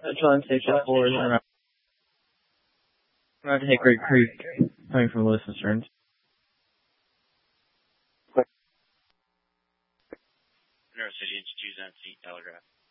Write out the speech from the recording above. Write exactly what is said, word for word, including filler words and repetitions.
That's why I'm six at four. I'm going to take Great Creek, coming from Lewis and Stearns. Monroe City Institute on Seat Telegraph.